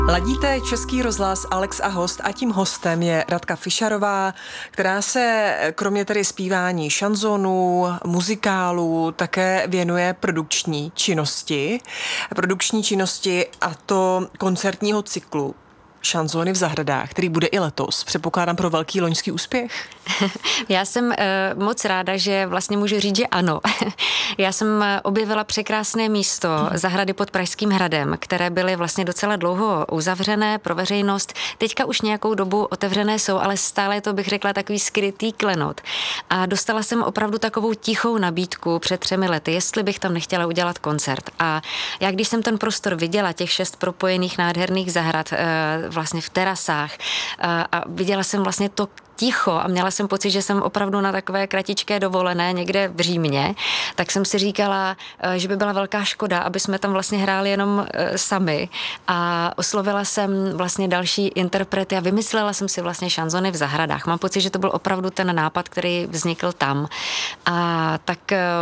Ladíte Český rozhlas, Alex a host, a tím hostem je Radka Fišarová, která se kromě tedy zpívání šanzonů, muzikálů také věnuje produkční činnosti, a to koncertního cyklu Šanzony v zahradách, který bude i letos. Předpokládám pro velký loňský úspěch. Já jsem moc ráda, že vlastně můžu říct, že ano. Já jsem objevila překrásné místo, zahrady pod Pražským hradem, které byly vlastně docela dlouho uzavřené pro veřejnost. Teďka už nějakou dobu otevřené jsou, ale stále je to, bych řekla, takový skrytý klenot. A dostala jsem opravdu takovou tichou nabídku před 3 lety, jestli bych tam nechtěla udělat koncert. A já, když jsem ten prostor viděla, těch 6 propojených nádherných zahrad vlastně v terasách, a viděla jsem vlastně to ticho a měla jsem pocit, že jsem opravdu na takové kratičké dovolené někde v Římě, tak jsem si říkala, že by byla velká škoda, aby jsme tam vlastně hráli jenom sami, a oslovila jsem vlastně další interprety a vymyslela jsem si vlastně šanzony v zahradách. Mám pocit, že to byl opravdu ten nápad, který vznikl tam. A tak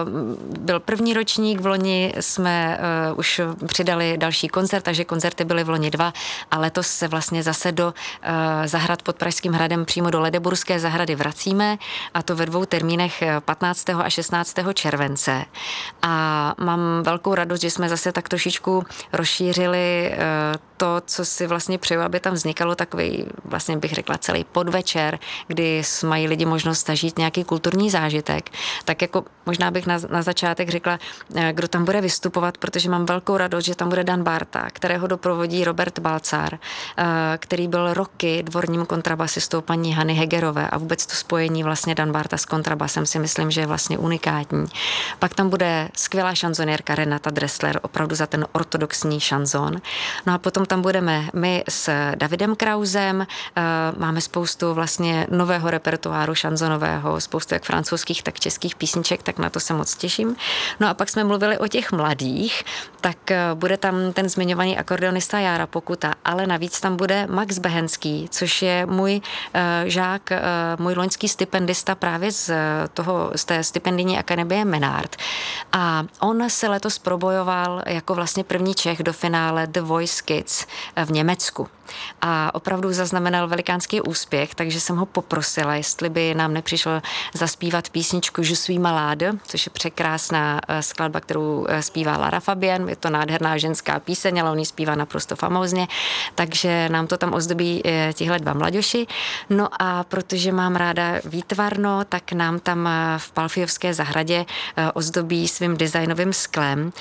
byl první ročník, v loni jsme už přidali další koncert, takže koncerty byly v loni 2 a letos se vlastně zase do zahrad pod Pražským hradem přímo do Ledeburské zahrady vracíme, a to ve 2 termínech 15. a 16. července. A mám velkou radost, že jsme zase tak trošičku rozšířili to, co si vlastně přeju, aby tam vznikalo takový, vlastně bych řekla, celý podvečer, kdy mají lidi možnost zažít nějaký kulturní zážitek. Tak jako možná bych na začátek řekla, kdo tam bude vystupovat, protože mám velkou radost, že tam bude Dan Bárta, kterého doprovodí Robert Balcar, který byl roky dvorním kontrabasistou paní Hany Hegerové, a vůbec to spojení vlastně Dan Bárta s kontrabasem si myslím, že je vlastně unikátní. Pak tam bude skvělá šanzonierka Renata Dressler, opravdu za ten ortodoxní šanzon. No a potom tam budeme my s Davidem Krausem, máme spoustu vlastně nového repertoáru šanzonového, spoustu jak francouzských, tak českých písniček, tak na to se moc těším. No a pak jsme mluvili o těch mladých, tak bude tam ten zmiňovaný akordeonista Jára Pokuta, ale navíc tam bude Max Behenský, což je můj žák, můj loňský stipendista právě z té stipendijní akademie Menard. A on se letos probojoval jako vlastně první Čech do finále The Voice Kids v Německu. A opravdu zaznamenal velikánský úspěch, takže jsem ho poprosila, jestli by nám nepřišel zaspívat písničku Je suis malade, což je překrásná skladba, kterou zpívá Lara Fabian. Je to nádherná ženská píseň, ale on ji zpívá naprosto famózně, takže nám to tam ozdobí tihle 2 mladěši. No a protože mám ráda výtvarno, tak nám tam v Palfiovské zahradě ozdobí svým designovým sklem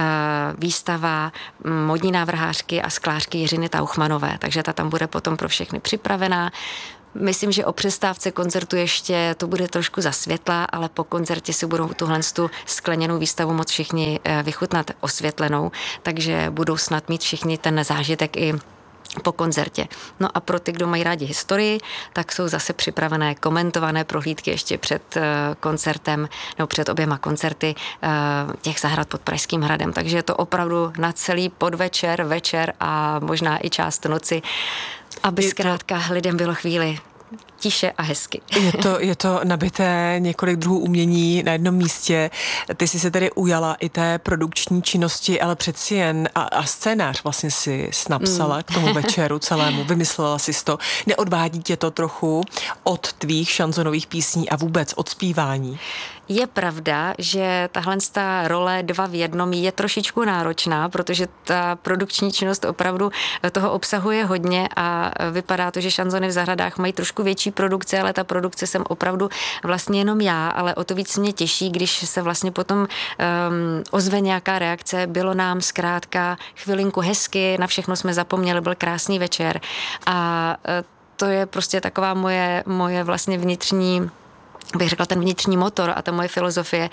výstava modní návrhářky a sklářky Jiřiny Tauchmanové, takže ta tam bude potom pro všechny připravená. Myslím, že o přestávce koncertu ještě to bude trošku zasvětlá, ale po koncertě si budou tuhle skleněnou výstavu moc všichni vychutnat osvětlenou, takže budou snad mít všichni ten zážitek i po koncertě. No a pro ty, kdo mají rádi historii, tak jsou zase připravené komentované prohlídky ještě před koncertem nebo před oběma koncerty těch zahrad pod Pražským hradem. Takže je to opravdu na celý podvečer, večer a možná i část noci, aby zkrátka lidem bylo chvíli tiše a hezky. Je to nabité několik druhů umění na jednom místě. Ty jsi se tedy ujala i té produkční činnosti, ale přeci jen a scénář vlastně si napsala k tomu večeru celému, vymyslela si to. Neodvádí tě to trochu od tvých šanzonových písní a vůbec od zpívání? Je pravda, že tahle role 2 v 1 je trošičku náročná, protože ta produkční činnost opravdu toho obsahuje hodně a vypadá to, že šanzony v zahradách mají trošku větší produkce, ale ta produkce jsem opravdu vlastně jenom já, ale o to víc mě těší, když se vlastně potom ozve nějaká reakce. Bylo nám zkrátka chvilinku hezky, na všechno jsme zapomněli, byl krásný večer, a to je prostě taková moje vlastně vnitřní, bych řekla, ten vnitřní motor a ta moje filozofie,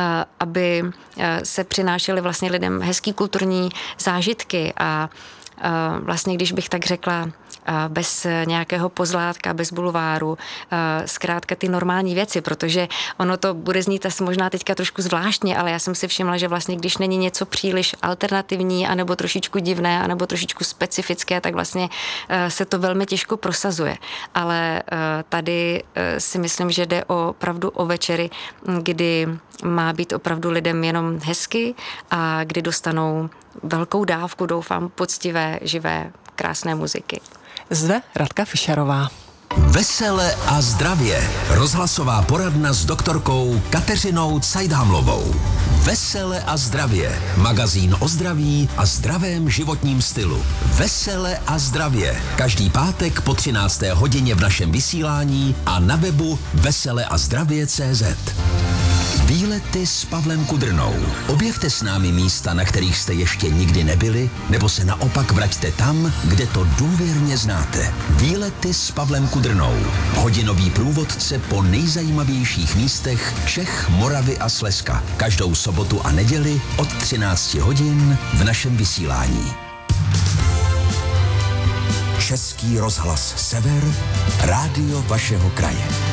aby se přinášely vlastně lidem hezký kulturní zážitky a vlastně, když bych tak řekla, bez nějakého pozlátka, bez bulváru, zkrátka ty normální věci, protože ono to bude znít asi možná teďka trošku zvláštně, ale já jsem si všimla, že vlastně, když není něco příliš alternativní, anebo trošičku divné, anebo trošičku specifické, tak vlastně se to velmi těžko prosazuje. Ale tady si myslím, že jde opravdu o večery, kdy má být opravdu lidem jenom hezky a kdy dostanou velkou dávku, doufám, poctivé, živé krásné muziky. Zde Radka Fischerová. Vesele a zdravě. Rozhlasová poradna s doktorkou Kateřinou Cajdhamlovou. Vesele a zdravě. Magazín o zdraví a zdravém životním stylu. Vesele a zdravě. Každý pátek po 13. hodině v našem vysílání a na webu veseleazdravě.cz. Výlety s Pavlem Kudrnou. Objevte s námi místa, na kterých jste ještě nikdy nebyli, nebo se naopak vraťte tam, kde to důvěrně znáte. Výlety s Pavlem Kudrnou. Hodinový průvodce po nejzajímavějších místech Čech, Moravy a Slezska. Každou sobotu a neděli od 13 hodin v našem vysílání. Český rozhlas Sever, rádio vašeho kraje.